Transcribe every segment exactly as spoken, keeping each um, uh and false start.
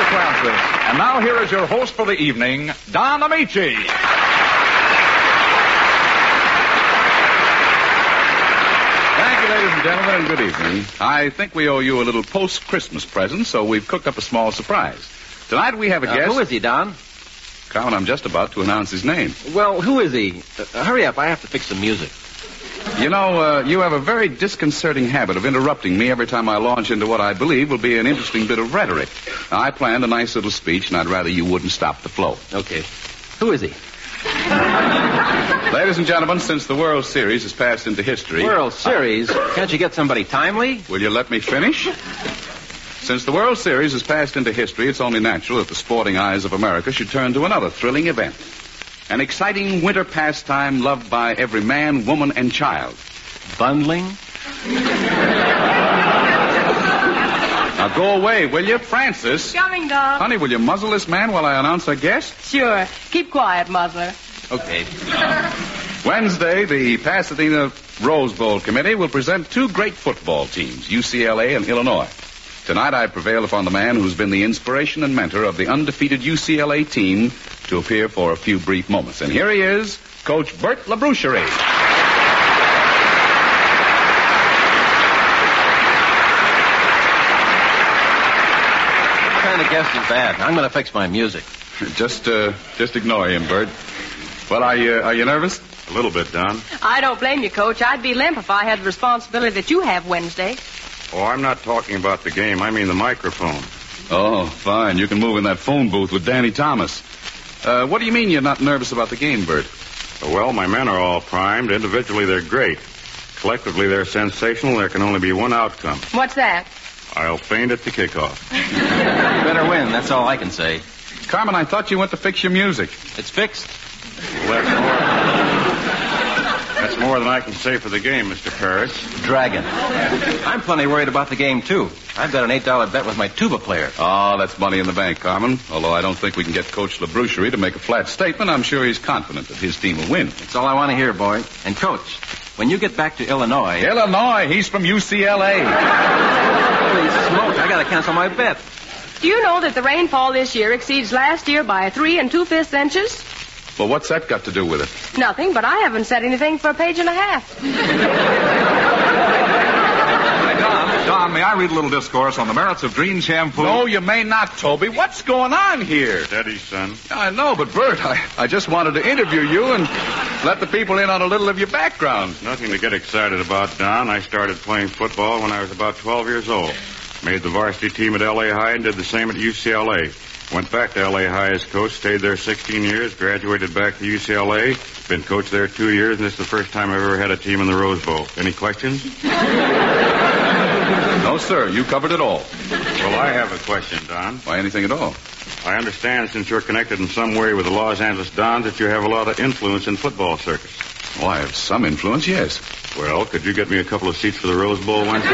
Francis. And now here is your host for the evening, Don Amici. Thank you, ladies and gentlemen, and good evening. I think we owe you a little post-Christmas present, so we've cooked up a small surprise. Tonight we have a Uh, guest. who is he, Don? Carmen, I'm just about to announce his name. Well, who is he? Uh, hurry up, I have to fix some music. You know, uh, you have a very disconcerting habit of interrupting me every time I launch into what I believe will be an interesting bit of rhetoric. Now, I planned a nice little speech, and I'd rather you wouldn't stop the flow. Okay. Who is he? Ladies and gentlemen, since the World Series has passed into history... World Series? Can't you get somebody timely? Will you let me finish? Since the World Series has passed into history, it's only natural that the sporting eyes of America should turn to another thrilling event. An exciting winter pastime loved by every man, woman, and child. Bundling? Now go away, will you, Francis? Coming, Don. Honey, will you muzzle this man while I announce our guest? Sure. Keep quiet, Muzzler. Okay. Wednesday, the Pasadena Rose Bowl Committee will present two great football teams, U C L A and Illinois. Tonight, I prevailed upon the man who's been the inspiration and mentor of the undefeated U C L A team to appear for a few brief moments. And here he is, Coach Bert Labroucherie. What kind of guest is that? I'm going to fix my music. Just, uh, just ignore him, Bert. Well, are you, are you nervous? A little bit, Don. I don't blame you, Coach. I'd be limp if I had the responsibility that you have Wednesday. Oh, I'm not talking about the game. I mean the microphone. Oh, fine. You can move in that phone booth with Danny Thomas. Uh, what do you mean you're not nervous about the game, Bert? Well, my men are all primed. Individually, they're great. Collectively, they're sensational. There can only be one outcome. What's that? I'll faint at the kickoff. Better win, that's all I can say. Carmen, I thought you went to fix your music. It's fixed. Well, that's more. That's more than I can say for the game, Mister Paris. Dragon. I'm plenty worried about the game, too. I've got an eight dollar bet with my tuba player. Oh, that's money in the bank, Carmen. Although I don't think we can get Coach Labroucherie to make a flat statement, I'm sure he's confident that his team will win. That's all I want to hear, boy. And, Coach, when you get back to Illinois... Illinois? He's from U C L A. Holy smoke, I got to cancel my bet. Do you know that the rainfall this year exceeds last year by three and two-fifths inches? Well, what's that got to do with it? Nothing, but I haven't said anything for a page and a half. Hey, Don, Don, may I read a little discourse on the merits of Dreen shampoo? No, you may not, Toby. What's going on here? Steady, son. I know, but Bert, I, I just wanted to interview you and let the people in on a little of your background. Nothing to get excited about, Don. I started playing football when I was about twelve years old. Made the varsity team at L A High and did the same at U C L A. Went back to L A High as coach, stayed there sixteen years, graduated back to U C L A, been coach there two years, and this is the first time I've ever had a team in the Rose Bowl. Any questions? No, sir. You covered it all. Well, I have a question, Don. Why, anything at all. I understand, since you're connected in some way with the Los Angeles Dons, that you have a lot of influence in football circus. Oh, I have some influence, yes. Well, could you get me a couple of seats for the Rose Bowl Wednesday?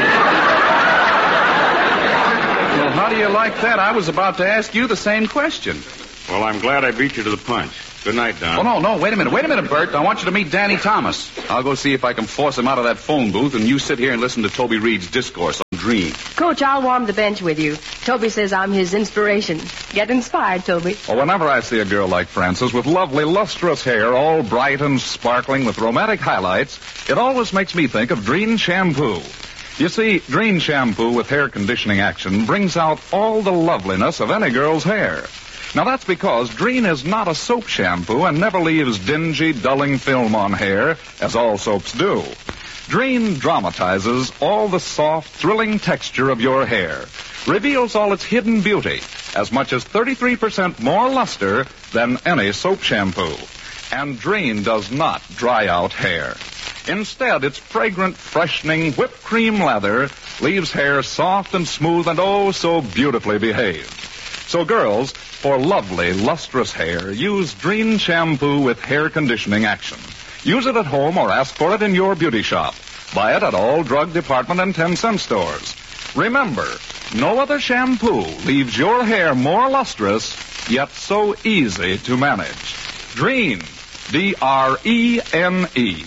Well, how do you like that? I was about to ask you the same question. Well, I'm glad I beat you to the punch. Good night, Don. Oh, no, no, wait a minute. Wait a minute, Bert. I want you to meet Danny Thomas. I'll go see if I can force him out of that phone booth, and you sit here and listen to Toby Reed's discourse on Dream. Coach, I'll warm the bench with you. Toby says I'm his inspiration. Get inspired, Toby. Well, whenever I see a girl like Frances with lovely, lustrous hair, all bright and sparkling with romantic highlights, it always makes me think of Dreen shampoo. You see, Dreen shampoo with hair conditioning action brings out all the loveliness of any girl's hair. Now, that's because Dreen is not a soap shampoo and never leaves dingy, dulling film on hair, as all soaps do. Dreen dramatizes all the soft, thrilling texture of your hair, reveals all its hidden beauty, as much as thirty-three percent more luster than any soap shampoo. And Dreen does not dry out hair. Instead, its fragrant, freshening, whipped cream lather leaves hair soft and smooth and oh so beautifully behaved. So, girls, for lovely, lustrous hair, use Dreen shampoo with hair conditioning action. Use it at home or ask for it in your beauty shop. Buy it at all drug department and ten-cent stores. Remember, no other shampoo leaves your hair more lustrous, yet so easy to manage. Dreen, D R E N E.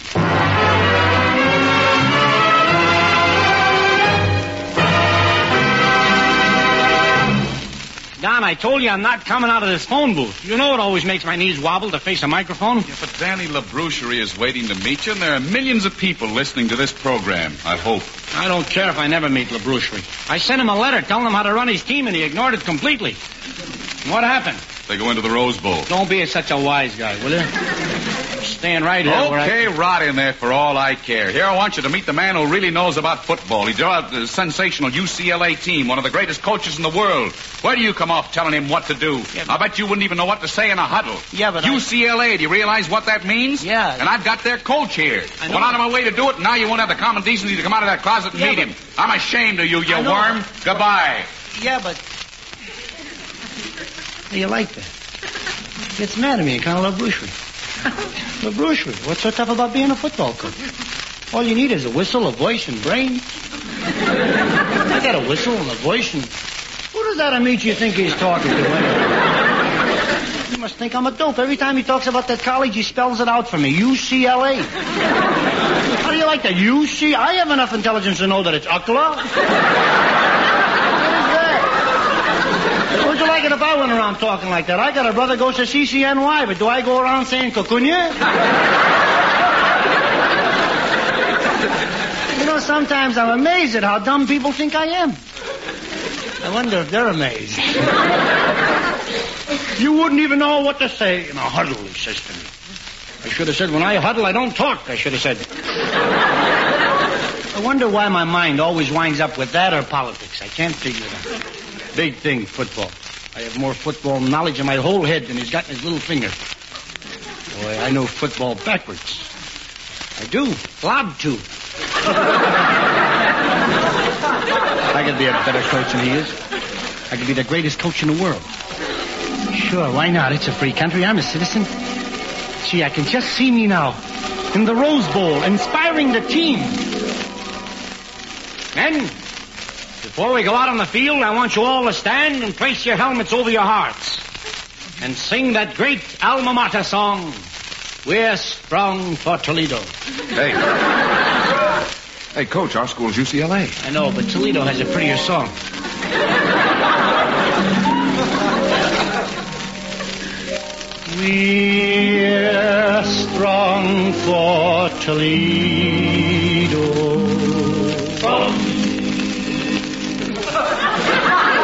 Don, I told you I'm not coming out of this phone booth. You know it always makes my knees wobble to face a microphone. Yeah, but Danny LaBroucherie is waiting to meet you, and there are millions of people listening to this program, I hope. I don't care if I never meet LaBroucherie. I sent him a letter telling him how to run his team, and he ignored it completely. What happened? They go into the Rose Bowl. Don't be such a wise guy, will you? Staying right here. Okay, where I... rot in there for all I care. Here, I want you to meet the man who really knows about football. He developed a sensational U C L A team, one of the greatest coaches in the world. Where do you come off telling him what to do? Yeah, but... I bet you wouldn't even know what to say in a huddle. Yeah, but U C L A, I... do you realize what that means? Yeah. And I've got their coach here. I I went out of my way to do it, and now you won't have the common decency to come out of that closet and yeah, meet but... him. I'm ashamed of you, you worm. Goodbye. Yeah, but... How you like that? Gets mad at me and kind of LaBroucherie. LaBroucherie, what's so tough about being a football coach? All you need is a whistle, a voice, and brains. I got a whistle and a voice, and who does that Amici you think he's talking to? Anyway? You must think I'm a dope. Every time he talks about that college, he spells it out for me. U C L A. How do you like that? U C? I have enough intelligence to know that it's U C L A. What would you like it if I went around talking like that? I got a brother goes to C C N Y, but do I go around saying Cucunya? You know, sometimes I'm amazed at how dumb people think I am. I wonder if they're amazed. You wouldn't even know what to say in a huddle, he says to me. I should have said, when I huddle, I don't talk, I should have said. I wonder why my mind always winds up with that or politics. I can't figure it out. Big thing, football. I have more football knowledge in my whole head than he's got in his little finger. Boy, I know football backwards. I do. Lob to. I could be a better coach than he is. I could be the greatest coach in the world. Sure, why not? It's a free country. I'm a citizen. Gee, I can just see me now in the Rose Bowl, inspiring the team. Men, before we go out on the field, I want you all to stand and place your helmets over your hearts and sing that great alma mater song, We're Strong for Toledo. Hey. Hey, Coach, our school's U C L A. I know, but Toledo has a prettier song. We're strong for Toledo.